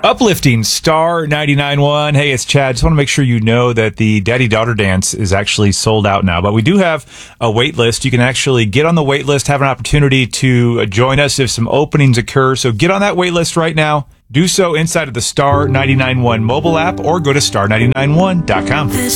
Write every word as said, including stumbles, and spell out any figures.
Uplifting Star ninety-nine point one. Hey, it's Chad. Just want to make sure you know that the Daddy-Daughter Dance is actually sold out now. But we do have a wait list. You can actually get on the wait list, have an opportunity to join us if some openings occur. So get on that wait list right now. Do so inside of the Star ninety-nine point one mobile app or go to star ninety-nine one dot com.